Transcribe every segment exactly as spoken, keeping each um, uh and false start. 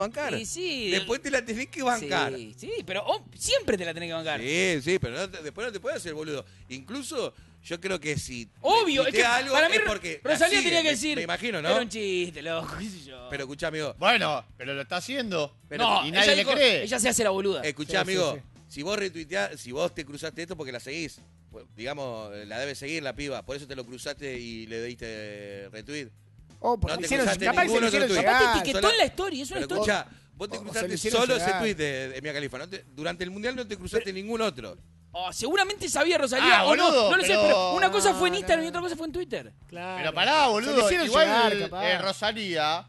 bancar. Sí, sí. Después te la tenés que bancar. Sí, sí, pero oh, siempre te la tenés que bancar. Sí, sí, pero no te- después no te puedes hacer boludo. Incluso yo creo que si Obvio, es que algo para mí es porque la Rosalía sigue, tenía que me- decir. Me imagino, ¿no? Era un chiste, loco, qué sé yo. Pero escuchá, amigo. Bueno, pero lo está haciendo. Pero- no, y ella nadie le dijo- cree. Ella se hace la boluda. Escuchá, Sí, sí, amigo. sí. Si vos retuiteás, si vos te cruzaste esto porque la seguís, pues, digamos, la debes seguir la piba, por eso te lo cruzaste y le diste retweet. Oh, porque No te hicieron, cruzaste capaz que se ninguno lo hicieron otro tuit. Aparte llegar. etiquetó Solo- en la story, es una Pero story. escuchá, vos te O- o se cruzaste lo hicieron solo ese llegar. tweet de, de Mia Khalifa. No te- durante el mundial no te cruzaste ningún otro. Oh, seguramente sabía Rosalía Ah, o no, boludo, no lo sé, pero- pero una cosa fue en No, Instagram no. y otra cosa fue en Twitter. Claro. Pero pará, Se lo boludo. hicieron Igual llegar, capaz. eh, Rosalía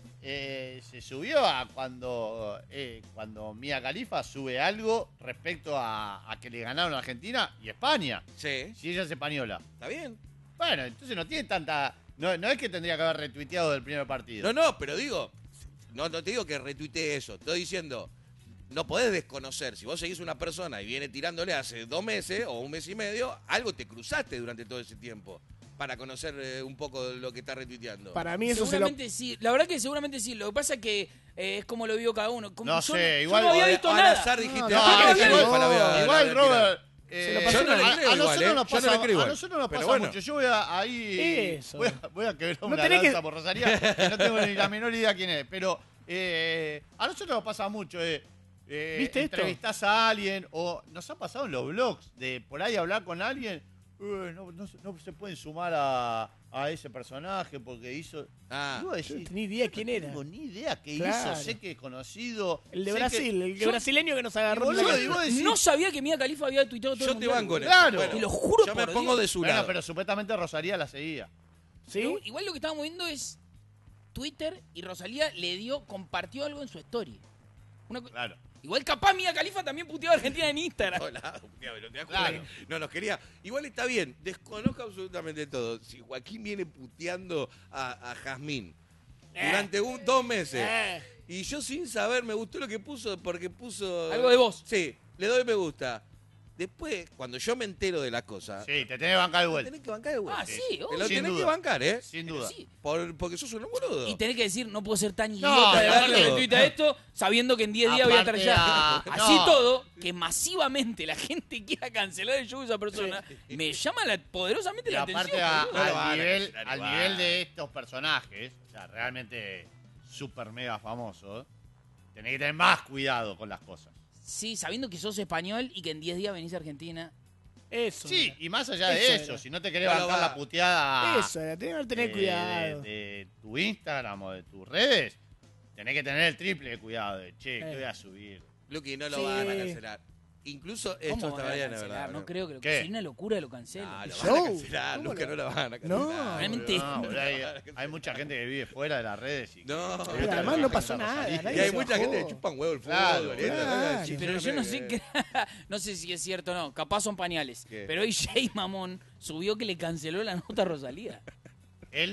eh, se subió a cuando, eh, cuando Mia Khalifa sube algo respecto a, a que le ganaron a Argentina y España. Sí. Si ella es española. ¿Está bien? Bueno, entonces no tiene tanta... No, no es que tendría que haber retuiteado del primer partido. No, no, pero digo, no, no te digo que retuitee eso. Estoy diciendo, no podés desconocer. Si vos seguís a una persona y viene tirándole hace dos meses o un mes y medio, algo te cruzaste durante todo ese tiempo para conocer eh, un poco de lo que está retuiteando. Para mí eso se lo... Seguramente sí, la verdad que seguramente sí. Lo que pasa es que eh, es como lo vio cada uno. Como No yo, sé, yo igual- no había Al- visto al nada. azar dijiste, No, ah, no, Mia no, Khalifa la voy a- la voy Igual, a Robert... tirar. eh, lo pasó Yo no le a, creo a igual, nosotros ¿eh? nos Yo no pasa, le creo a igual. nosotros nos Pero pasa bueno. mucho. Yo voy a ahí... Eso. Voy a, voy a quebrar No una tenés lanza que- por Rosalía, que no tengo ni la menor idea quién es. Pero eh, a nosotros nos pasa mucho. Eh, eh, ¿Viste esto? entrevistás a alguien o nos ha pasado en los blogs de por ahí hablar con alguien. "Eh, no, no se- no se pueden sumar a, a ese personaje porque hizo... Ah, Y vos Yo no decís, tenía idea quién no era. tengo ni idea qué Claro. hizo. Sé que es conocido. El de sé Brasil, que- el de yo- brasileño que nos agarró. boludo, en la y cara. vos decís- No sabía que Mia Khalifa había tuiteado todo yo el te mundial. banco en eso. Claro. Bueno, Te lo juro yo por me pongo Dios. de su Bueno, lado. pero supuestamente Rosalía la seguía. ¿Sí? Pero igual lo que estamos viendo es Twitter y Rosalía le dio, compartió algo en su story. Una co- Claro. Igual capaz Mia Khalifa también puteó a Argentina en Instagram. Hola, pero te das Claro. cuenta que no nos quería. Igual está bien, desconozco absolutamente todo. Si Joaquín viene puteando a, a Jazmín durante un, dos meses Eh. y yo sin saber me gustó lo que puso porque puso. Algo de vos. Sí, le doy me gusta. Después, cuando yo me entero de las cosas, Sí, te tenés que bancar de lo vuelta. tenés que bancar de vuelta. Ah, sí, Te obvio. lo Sin tenés duda. que bancar, ¿eh? Sin Pero duda. sí. Por- porque sos un boludo. Y tenés que decir, no puedo ser tan No, idiota de no, darle no. retweet a esto, sabiendo que en diez días voy a estar Aparte allá. a- Así no. todo, que masivamente la gente quiera cancelar el show de esa persona, me llama la- poderosamente Y la aparte atención. a- boludo. No lo van al, a nivel, cancelar al igual. nivel de estos personajes, o sea, realmente súper mega famosos, tenés que tener más cuidado con las cosas. Sí, sabiendo que sos español y que en diez días venís a Argentina. Eso. Sí, era. y más allá de Eso eso, era. si no te querés No lo bancar va. la puteada Eso, era, tenés que tener de, cuidado. de- de tu Instagram o de tus redes, tenés que tener el triple de cuidado. De, che, ¿qué Eh. voy a subir? Luqui, no lo Sí. van a cancelar. Incluso esto ¿Cómo está van a bien, de cancelar? verdad. No creo que lo ¿Qué? sería una locura que lo cancelen. No, lo ¿El van a show? cancelar, ¿Cómo Luca, lo- no lo van a cancelar. No. Realmente- No, boludo, hay, hay mucha gente que vive fuera de las redes. Y que- No. y Pero además no pasó nada, Y nadie hay se mucha bajó. gente que chupa un huevo el fútbol. Claro, ¿viste? claro. Sí, Pero no yo no me- sé qué, no sé si es cierto o no, capaz son pañales. ¿Qué? Pero hoy Jay Mamón subió que le canceló la nota a Rosalía. Él,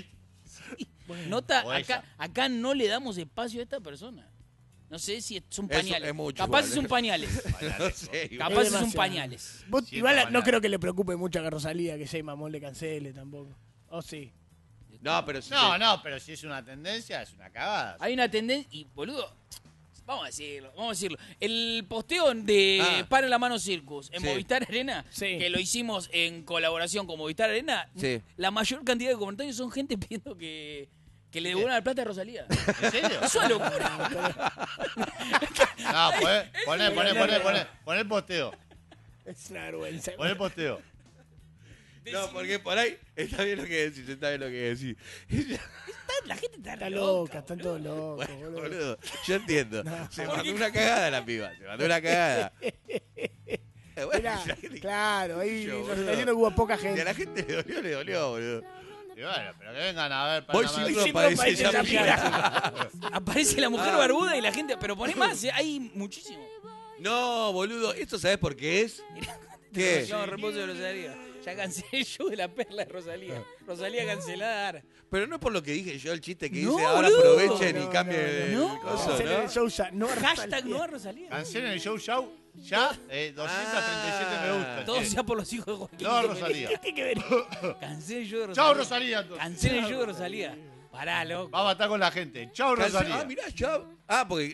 Nota, O acá, ella. acá no le damos espacio a esta persona. No sé si son Eso pañales. es mucho, Capaz igual, son ¿eh? pañales. No sé, igual. Capaz Es son demasiado. pañales. Vos, Sí, igual está no mal. creo que le preocupe mucho a Rosalía que Jay Mamón le cancele tampoco. ¿O sí? No, pero si no, te- no, pero si es una tendencia, es una cagada. Hay una tendencia, y boludo, vamos a decirlo, vamos a decirlo. El posteo de Ah. Para la Mano Circus en Sí. Movistar Arena, Sí. que lo hicimos en colaboración con Movistar Arena, Sí. la mayor cantidad de comentarios son gente pidiendo que, que le devuelvan la plata a Rosalía. ¿En serio? Es una locura. No, poné, poné, poné, poné, poné, poné el posteo. Es una vergüenza. Poné el posteo. No, porque por ahí está bien lo que decís, está bien lo que decís. La gente está, Está loca. loca, están todos locos, Bueno, boludo. boludo, yo entiendo. No. Se mandó una cagada la piba, se mandó una cagada. Eh, bueno, Mirá, si la gente- claro, ahí Yo, nos boludo. está diciendo que hubo poca Si a gente. la gente le dolió, le dolió, boludo. Y bueno, pero que vengan a ver. Voy Panamá. sin Hoy ropa, sin ropa, dice dice esa esa piba. Aparece la mujer Ah. barbuda y la gente, pero poné más, eh, hay muchísimo. No, boludo, ¿esto sabés por qué es? ¿Qué? No, reposo de Rosalía. Ya cancelé el show de la perla de Rosalía. Rosalía cancelar. Pero no es por lo que dije yo el chiste que No, dice ahora boludo. aprovechen y No, cambien no, el no. coso, Cancelen ¿no? el show ya. No, Hashtag no a Rosalía. Cancelen el show show. Ya, eh, doscientos treinta y siete Ah. me gusta. Todo che. sea por los hijos de Joaquín. No, Rosalía. ¿Qué que ver? Cancelen el show de Rosalía. Chao, Rosalía. entonces. Cancelen el show de Rosalía. Pará, loco. Vamos a estar con la gente. Chao, Cancel- Rosalía. Ah, mirá, ya Ah, porque